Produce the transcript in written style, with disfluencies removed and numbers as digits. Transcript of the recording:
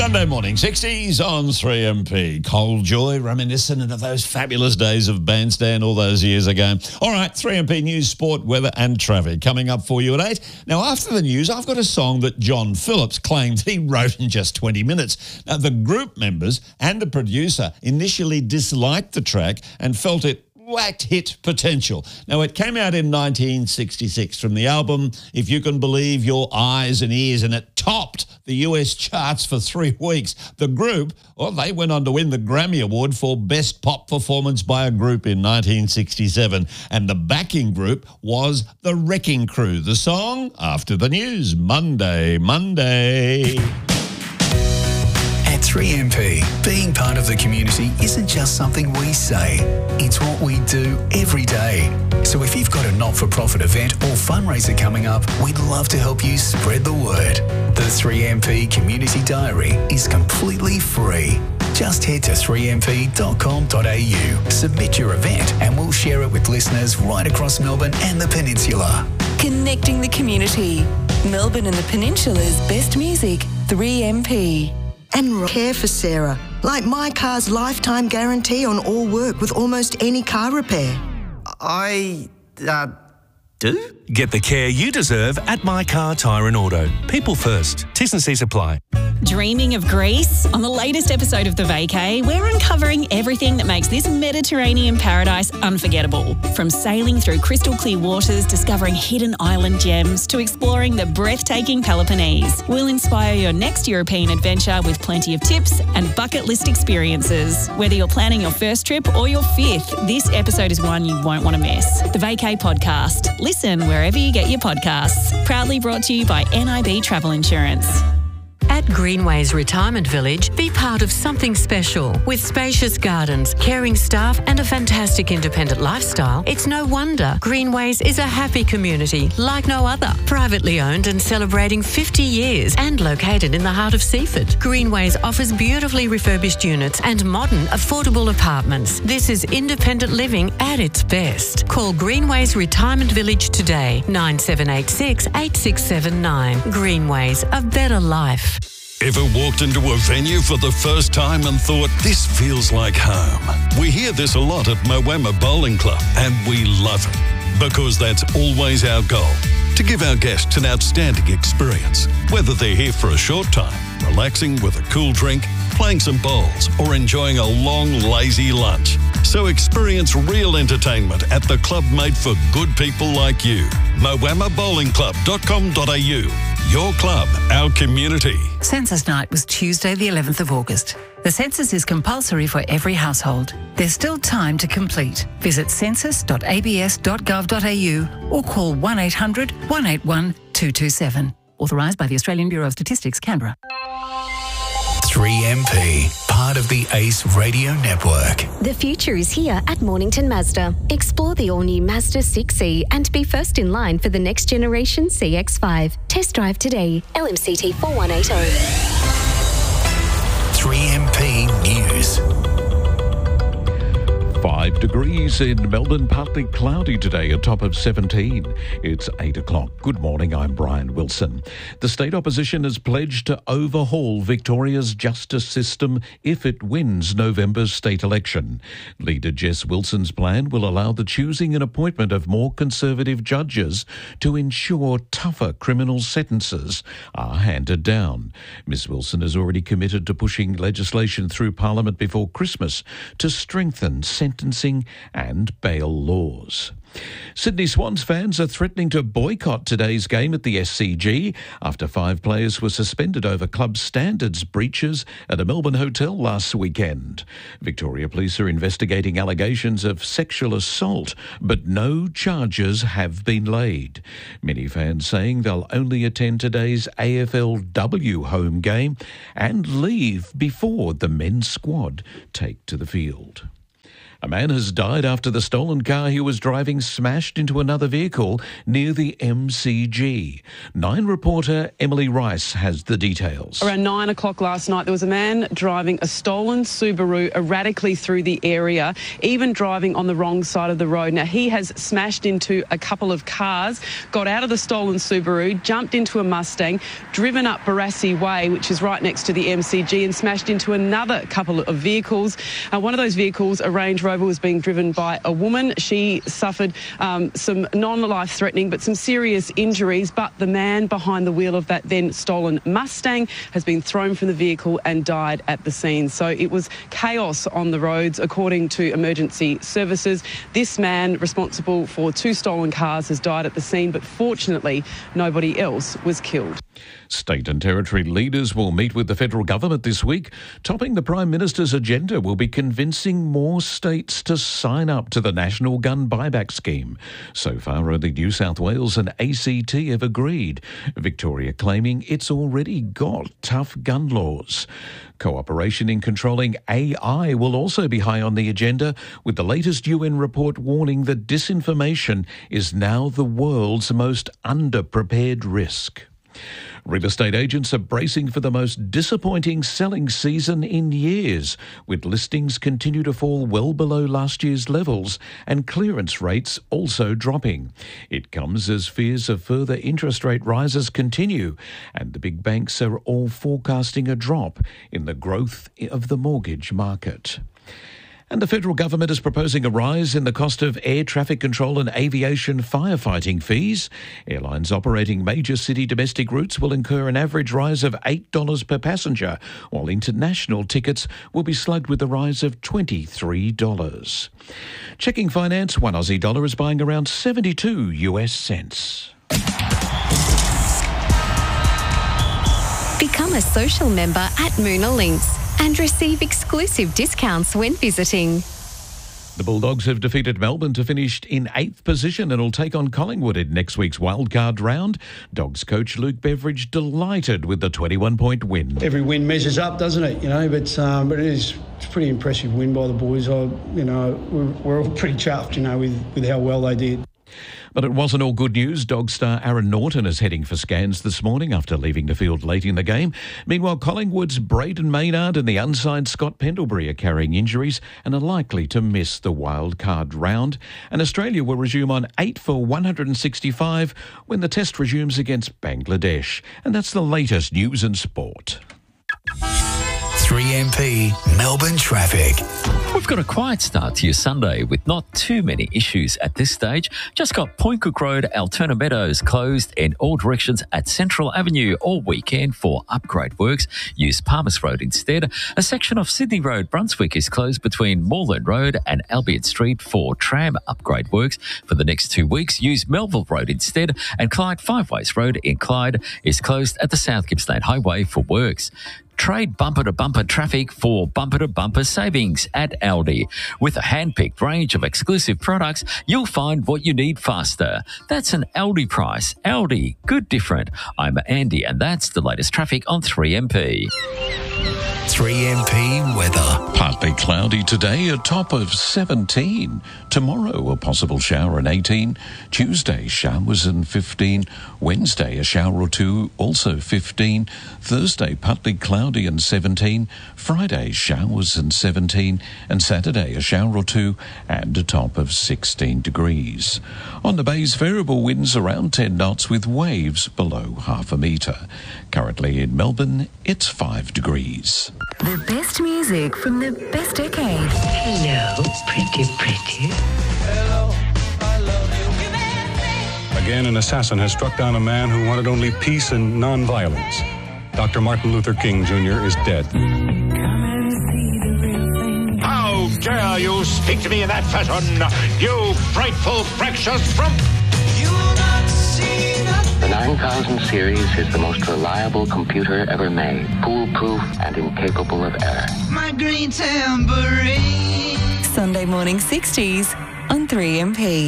Sunday morning, 60s on 3MP. Cold Joy, reminiscent of those fabulous days of Bandstand all those years ago. All right, 3MP news, sport, weather and traffic coming up for you at 8. Now, after the news, I've got a song that John Phillips claimed he wrote in just 20 minutes. Now, the group members and the producer initially disliked the track and felt it lacked hit potential. Now, it came out in 1966 from the album If You Can Believe Your Eyes and Ears, and it topped the US charts for 3 weeks. The group, well, they went on to win the Grammy Award for Best Pop Performance by a Group in 1967, and the backing group was The Wrecking Crew. The song, after the news, Monday. At 3MP, being part of the community isn't just something we say, it's what we do every day. So if you've got a not-for-profit event or fundraiser coming up, we'd love to help you spread the word. The 3MP Community Diary is completely free. Just head to 3mp.com.au, submit your event, and we'll share it with listeners right across Melbourne and the Peninsula. Connecting the community. Melbourne and the Peninsula's best music, 3MP. And care for Sarah, like My Car's lifetime guarantee on all work with almost any car repair. I do? Get the care you deserve at My Car Tyre and Auto. People first. T's and C's apply. Dreaming of Greece? On the latest episode of The Vacay, we're uncovering everything that makes this Mediterranean paradise unforgettable. From sailing through crystal clear waters, discovering hidden island gems, to exploring the breathtaking Peloponnese. We'll inspire your next European adventure with plenty of tips and bucket list experiences. Whether you're planning your first trip or your 5th, this episode is one you won't want to miss. The Vacay Podcast. Listen wherever you get your podcasts. Proudly brought to you by NIB Travel Insurance. At Greenways Retirement Village, be part of something special. With spacious gardens, caring staff and a fantastic independent lifestyle, it's no wonder Greenways is a happy community like no other. Privately owned and celebrating 50 years and located in the heart of Seaford. Greenways offers beautifully refurbished units and modern, affordable apartments. This is independent living at its best. Call Greenways Retirement Village today, 9786 8679. Greenways, a better life. Ever walked into a venue for the first time and thought, this feels like home? We hear this a lot at Moama Bowling Club, and we love it because that's always our goal, to give our guests an outstanding experience, whether they're here for a short time, relaxing with a cool drink, playing some bowls, or enjoying a long, lazy lunch. So experience real entertainment at the club made for good people like you. moamabowlingclub.com.au. Your club, our community. Census night was Tuesday the 11th of August. The census is compulsory for every household. There's still time to complete. Visit census.abs.gov.au or call 1800 181 227. Authorised by the Australian Bureau of Statistics, Canberra. 3MP, part of the ACE Radio Network. The future is here at Mornington Mazda. Explore the all-new Mazda 6e and be first in line for the next generation CX-5. Test drive today. LMCT 4180. 3MP News. 5 degrees in Melbourne, partly cloudy today, a top of 17. It's 8 o'clock. Good morning, I'm Brian Wilson. The state opposition has pledged to overhaul Victoria's justice system if it wins November's state election. Leader Jess Wilson's plan will allow the choosing and appointment of more conservative judges to ensure tougher criminal sentences are handed down. Ms Wilson has already committed to pushing legislation through Parliament before Christmas to strengthen sentencing and bail laws. Sydney Swans fans are threatening to boycott today's game at the SCG after 5 players were suspended over club standards breaches at a Melbourne hotel last weekend. Victoria Police are investigating allegations of sexual assault, but no charges have been laid. Many fans saying they'll only attend today's AFLW home game and leave before the men's squad take to the field. A man has died after the stolen car he was driving smashed into another vehicle near the MCG. Nine reporter Emily Rice has the details. Around 9 o'clock last night, there was a man driving a stolen Subaru erratically through the area, even driving on the wrong side of the road. Now, he has smashed into a couple of cars, got out of the stolen Subaru, jumped into a Mustang, driven up Barassi Way, which is right next to the MCG, and smashed into another couple of vehicles. One of those vehicles, a Range Rover, was being driven by a woman. She suffered some non-life-threatening but some serious injuries, but the man behind the wheel of that then stolen Mustang has been thrown from the vehicle and died at the scene. So it was chaos on the roads, according to emergency services. This man, responsible for 2 stolen cars, has died at the scene, but fortunately nobody else was killed. State and territory leaders will meet with the federal government this week. Topping the Prime Minister's agenda will be convincing more states to sign up to the National Gun Buyback Scheme. So far, only New South Wales and ACT have agreed, Victoria claiming it's already got tough gun laws. Cooperation in controlling AI will also be high on the agenda, with the latest UN report warning that disinformation is now the world's most underprepared risk. Real estate agents are bracing for the most disappointing selling season in years, with listings continue to fall well below last year's levels and clearance rates also dropping. It comes as fears of further interest rate rises continue, and the big banks are all forecasting a drop in the growth of the mortgage market. And the federal government is proposing a rise in the cost of air traffic control and aviation firefighting fees. Airlines operating major city domestic routes will incur an average rise of $8 per passenger, while international tickets will be slugged with a rise of $23. Checking finance, one Aussie dollar is buying around 72 US cents. Become a social member at Moona Links and receive exclusive discounts when visiting. The Bulldogs have defeated Melbourne to finish in 8th position and will take on Collingwood in next week's wildcard round. Dogs coach Luke Beveridge delighted with the 21-point win. Every win measures up, doesn't it? But it's a pretty impressive win by the boys. We're all pretty chuffed, with how well they did. But it wasn't all good news. Dog star Aaron Norton is heading for scans this morning after leaving the field late in the game. Meanwhile, Collingwood's Braden Maynard and the unsigned Scott Pendlebury are carrying injuries and are likely to miss the wild card round. And Australia will resume on 8 for 165 when the test resumes against Bangladesh. And that's the latest news and sport. 3MP Melbourne traffic. We've got a quiet start to your Sunday with not too many issues at this stage. Just got Point Cook Road, Alterna Meadows closed in all directions at Central Avenue all weekend for upgrade works. Use Palmers Road instead. A section of Sydney Road, Brunswick is closed between Moreland Road and Albion Street for tram upgrade works. For the next 2 weeks, use Melville Road instead. And Clyde Five Ways Road in Clyde is closed at the South Gippsland Highway for works. Trade bumper-to-bumper traffic for bumper-to-bumper savings at Aldi. With a hand-picked range of exclusive products, you'll find what you need faster. That's an Aldi price. Aldi, good different. I'm Andy, and that's the latest traffic on 3MP. 3MP weather. Partly cloudy today, a top of 17. Tomorrow, a possible shower and 18. Tuesday, showers and 15. Wednesday, a shower or two, also 15. Thursday, partly cloudy and 17. Friday, showers and 17. And Saturday, a shower or two and a top of 16 degrees. On the bays, variable winds around 10 knots with waves below half a metre. Currently in Melbourne, it's 5 degrees. The best music from the best decade. Hello, pretty. Again, an assassin has struck down a man who wanted only peace and non-violence. Dr. Martin Luther King Jr. is dead. How dare you speak to me in that fashion, you frightful, fractious frump! The 9000 series is the most reliable computer ever made, foolproof and incapable of error. My green tambourine. Sunday morning 60s on 3MP.